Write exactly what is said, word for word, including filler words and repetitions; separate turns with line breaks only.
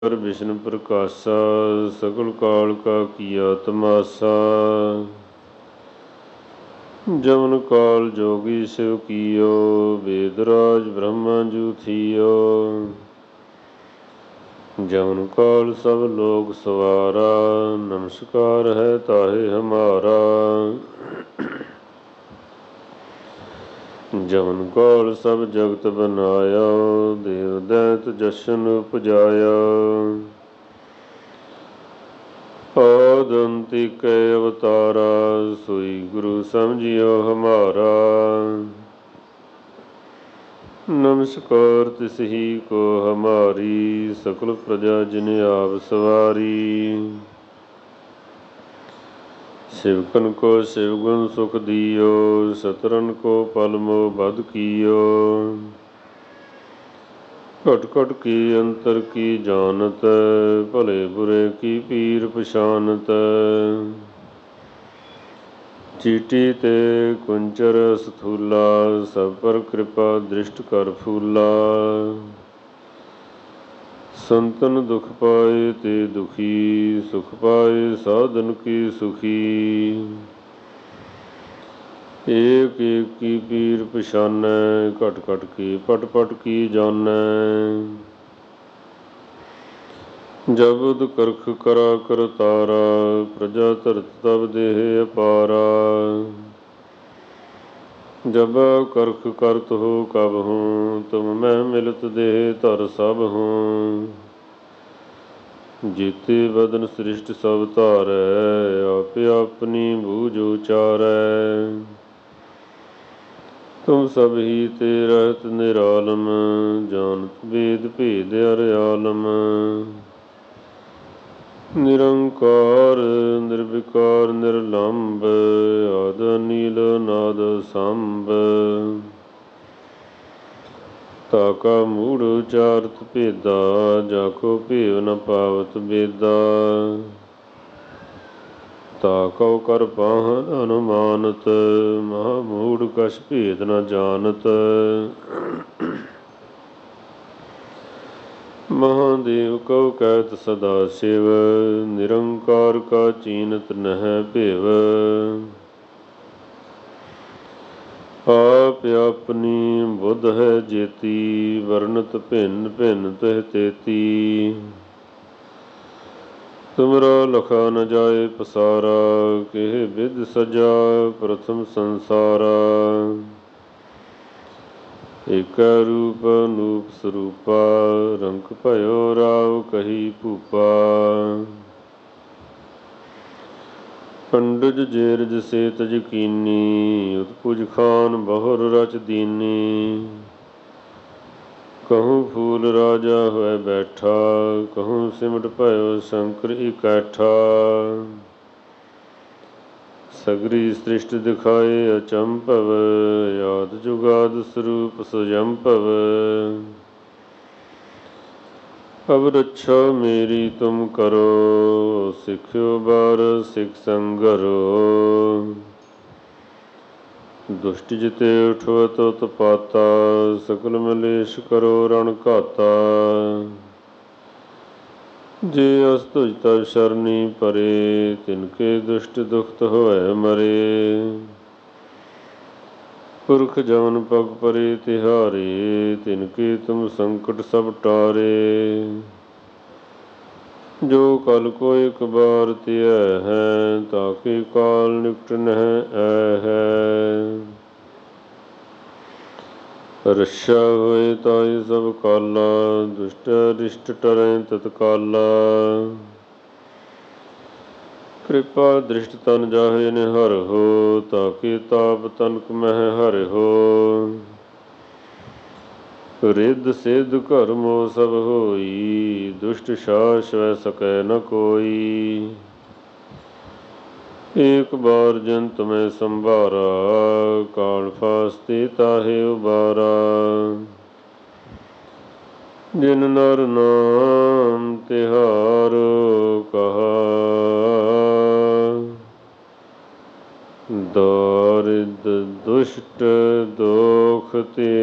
ਕਰ ਵਿਸ਼ਨ ਪ੍ਰਕਾਸ਼ਾ, ਸਗਲ ਕਾਲ ਕਾ ਕੀਆ ਤਮਾਸਾ। ਜਮਨ ਕਾਲ ਜੋਗੀ ਸਿਵ ਕੀਓ, ਵੇਦ ਰਾਜ ਬ੍ਰਹਮਾ ਜੂ ਥੀਓ। ਜਮਨ ਕਾਲ ਸਭ ਲੋਕ ਸਵਾਰਾ, ਨਮਸਕਾਰ ਹੈ ਤਾਹੇ ਹਮਾਰਾ। ਜਮਨ ਕਾਲ ਸਭ ਜਗਤ ਬਨਾਇਆ, ਦੇਵ ਦੈਂਤ ਜਸ਼ਨ ਉਪਜਾਇਆ। ਆਦਿ ਅੰਤ ਏਕੈ ਅਵਤਾਰਾ, ਸੋਈ ਗੁਰੂ ਸਮਝਿਓ ਹਮਾਰਾ। ਨਮਸਕਾਰ ਤਿਸ ਹੀ ਕੋ ਹਮਾਰੀ, ਸਕਲ ਪ੍ਰਜਾ ਜਿਨ ਆਪ ਸਵਾਰੀ। ਸਿਵਕਨ ਕੋ ਸਿਵ ਗੁਣ ਸੁਖ ਦਿਓ, ਸਤਰਨ ਕੋ ਪਲ ਮੋਹ ਬਧ ਕੀਓ। ਘਟ ਘਟ ਕੀ ਅੰਤਰ ਕੀ ਜਾਨਤ, ਭਲੇ ਬੁਰੇ ਕੀ ਪੀਰ ਪਛਾਨਤ। ਚੀਟੀ ਤੇ ਕੁੰਚਰ ਸਥੂਲਾ, ਸਭ ਪਰ ਕਿਰਪਾ ਦ੍ਰਿਸ਼ਟ ਕਰ ਫੂਲਾ। ਸੰਤਨ ਦੁਖ ਪਾਏ ਤੇ ਦੁਖੀ, ਸੁਖ ਪਾਏ ਸਾਧਨ ਕੀ ਸੁਖੀ। ਏਕ ਏਕ ਕੀ ਪੀਰ ਪਛਾਨੈ, ਘਟ ਘਟ ਕੀ ਪਟ ਪਟ ਕੀ ਜਾਨੈ। ਜਬੁ ਕਰਖ ਕਰਾ ਕਰਤਾਰਾ, ਪ੍ਰਜਾ ਧਰਤ ਤਬ ਦੇਹ ਅਪਾਰਾ। ਜਬਾ ਕਰਖ ਕਰਤ ਹੋ ਕਬਹੂੰ, ਤੁਮ ਮੈਂ ਮਿਲਤ ਦੇਹ ਧਰ ਸਭਹੂੰ। ਜੀਤੇ ਬਦਨ ਸ੍ਰਿਸ਼ਟ ਸਭ ਧਾਰੈ, ਆਪੇ ਆਪਨੀ ਬੂਝ ਉਚਾਰੈ। ਤੁਮ ਸਭ ਹੀ ਤੇ ਰਹਿਤ ਨਿਰਾਲਮ, ਜਾਨਤ ਵੇਦ ਭੇਦ ਅਰ ਆਲਮ। ਨਿਰੰਕਾਰ ਨਿਰਵਿਕਾਰ ਨਿਰਲੰਭ, ਆਦਿ ਅਨੀਲ ਨਾਦ ਸੰਭ। ਤਾ ਕਾ ਮੂੜ ਉਚਾਰਤ ਭੇਦਾ, ਜਾ ਕੋ ਭੇਵ ਨ ਪਾਵਤ ਬੇਦਾ। ਤਾ ਕਉ ਕਰ ਪਾਹਨ ਅਨੁਮਾਨਤ, ਮਹਾ ਮੂੜ ਕਛ ਭੇਦ ਨ ਜਾਨਤ। ਮਹਾਦੇਵ ਕਉ ਕਹਿਤ ਸਦਾ ਸ਼ਿਵ, ਨਿਰੰਕਾਰ ਕਾ ਚੀਨਤ ਨਹਿ ਭਿਵ। ਆਪ ਆਪਨੀ ਬੁੱਧ ਹੈ ਜੇਤੀ, ਵਰਨਤ ਭਿੰਨ ਭਿੰਨ ਤਿਹ ਤੇਤੀ। ਤੁਮਰਾ ਲਖਾ ਨ ਜਾਏ ਪਸਾਰਾ, ਕਿਹ ਬਿਧ ਸਜਾ ਪ੍ਰਥਮ ਸੰਸਾਰਾ। ਏਕੈ ਰੂਪ ਅਨੂਪ ਸਰੂਪਾ, ਰੰਕ ਭਇਓ ਰਾਵ ਕਹੀ ਭੂਪਾ। ਪੰਡਜ ਜੇਰਜ ਸੇ ਤਜ ਕੀਨੀ, ਉਤਪੁਜ ਖਾਨ ਬਹੁਰ ਰਚ ਦੀਨੀ। ਕਹੂੰ ਫੂਲ ਰਾਜਾ ਹੋਇ ਬੈਠਾ, ਕਹੂੰ ਸਿਮਟ ਭਇਓ ਸ਼ੰਕਰ ਇਕੱਠਾ। ਸਗਰੀ ਸ੍ਰਿਸ਼ਟ ਦਿਖਾਏ ਅਚੰਭਵ, ਆਦਿ ਜੁਗਾਦਿ ਸਰੂਪ ਸੁਜੰਭਵ। ਅਬ ਰੱਛਾ ਮੇਰੀ ਤੁਮ ਕਰੋ, ਸਿਖਿਓ ਬਾਰ ਸਿਖ ਸੰਗਰੋ। ਦੁਸ਼ਟ ਜਿਤੇ ਉਠਵਤ ਉਤਪਾਤਾ, ਸਕਲ ਮਲੇਛ ਕਰੋ ਰਣ ਘਾਤਾ। ਜੇ ਅਸ ਤੁਜ ਤਵ ਸ਼ਰਨੀ ਪਰੇ, ਤਿਨਕੇ ਦੁਸ਼ਟ ਦੁਖਤ ਹੋਵੈ ਮਰੇ। ਪੁਰਖ ਜਮਨ ਪਗ ਪਰੇ ਤਿਹਾਰੇ, ਤਿਨਕੇ ਤੁਮ ਸੰਕਟ ਸਭ ਟਾਰੇ। ਜੋ ਕਲ ਕੋ ਇਕ ਬਾਰ ਧਿਐ ਹੈ, ਤਾਕੇ ਕਾਲ ਨਿਕਟ ਨਹਿ ਐਹੈ। ਰੱਛਾ ਹੋਏ ਤਾਏ ਸਭ ਕਾਲਾ, ਦੁਸ਼ਟ ਅਰਿਸ਼ਟ ਟਰੈ ਤਤਕਾਲਾ। ਕਿਰਪਾ ਦ੍ਰਿਸ਼ਟ ਤਨ ਜਾਹੇ ਨਿਹਰਹੁ, ਤਾਕੇ ਤਾਪ ਤਨਕ ਮਹਿ ਹਰਿਹੁ। ਰਿੱਧ ਸਿੱਧ ਘਰ ਮੋਹ ਸਭ ਹੋਈ, ਦੁਸ਼ਟ ਸਾਹ ਸਵੈ ਸਕੈ ਨ ਕੋਈ। ਏਕ ਬਾਰ ਜਿਨ ਤੁਮੈ ਸੰਭਾਰਾ, ਕਾਲ ਫਾਸਤੇ ਤਾਹੇ ਉਬਾਰਾ। ਜਿਨ ਨਰ ਨਾਮ ਤਿਹਾਰੋ ਕਹਾ, ਦਾਰਿਦ ਦੁਸ਼ਟ ਦੋਖ ਤੇ